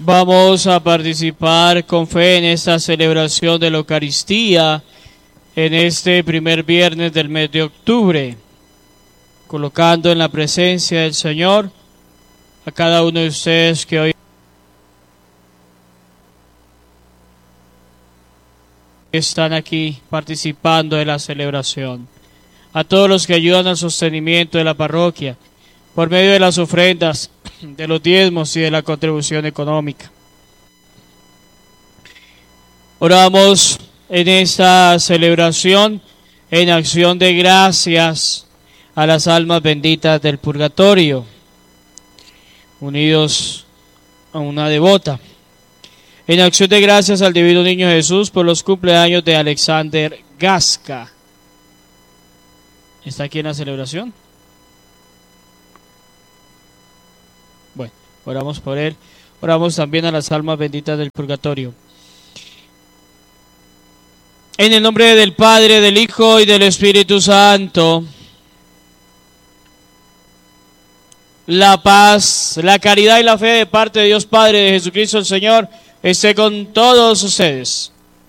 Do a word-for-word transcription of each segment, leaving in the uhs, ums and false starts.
Vamos a participar con fe en esta celebración de la Eucaristía en este primer viernes del mes de octubre, colocando en la presencia del Señor a cada uno de ustedes que hoy están aquí participando de la celebración, a todos los que ayudan al sostenimiento de la parroquia por medio de las ofrendas, de los diezmos y de la contribución económica. Oramos en esta celebración en acción de gracias a las almas benditas del purgatorio, unidos a una devota. En acción de gracias al Divino Niño Jesús por los cumpleaños de Alexander Gasca. ¿Está aquí en la celebración? Bueno, oramos por él. Oramos también a las almas benditas del purgatorio. En el nombre del Padre, del Hijo y del Espíritu Santo. La paz, la caridad y la fe de parte de Dios Padre, de Jesucristo el Señor, esté con todos ustedes.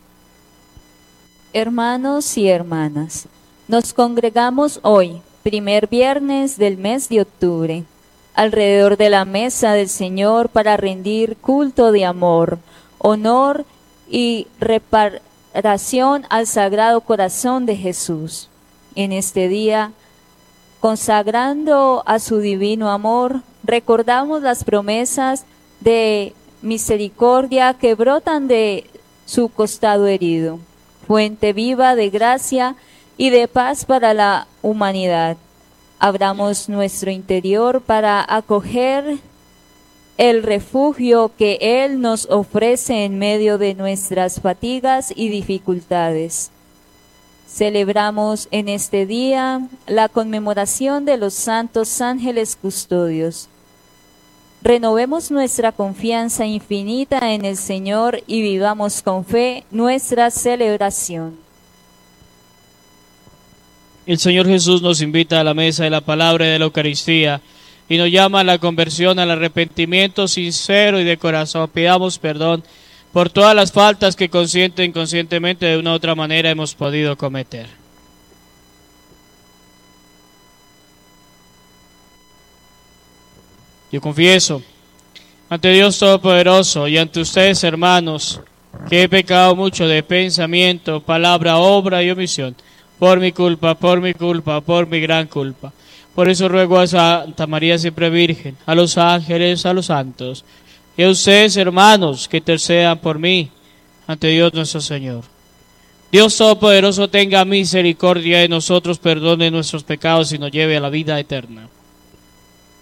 Hermanos y hermanas, nos congregamos hoy, primer viernes del mes de octubre, alrededor de la mesa del Señor para rendir culto de amor, honor y reparación al Sagrado Corazón de Jesús. En este día, consagrando a su divino amor, recordamos las promesas de misericordia que brotan de su costado herido, fuente viva de gracia y de paz para la humanidad. Abramos nuestro interior para acoger el refugio que Él nos ofrece en medio de nuestras fatigas y dificultades. Celebramos en este día la conmemoración de los santos ángeles custodios. Renovemos nuestra confianza infinita en el Señor y vivamos con fe nuestra celebración. El Señor Jesús nos invita a la mesa de la palabra y de la Eucaristía y nos llama a la conversión, al arrepentimiento sincero y de corazón. Pidamos perdón por todas las faltas que consciente e inconscientemente de una u otra manera hemos podido cometer. Yo confieso ante Dios Todopoderoso y ante ustedes, hermanos, que he pecado mucho de pensamiento, palabra, obra y omisión, por mi culpa, por mi culpa, por mi gran culpa. Por eso ruego a Santa María siempre Virgen, a los ángeles, a los santos, y a ustedes, hermanos, que intercedan por mí ante Dios nuestro Señor. Dios Todopoderoso tenga misericordia de nosotros, perdone nuestros pecados y nos lleve a la vida eterna.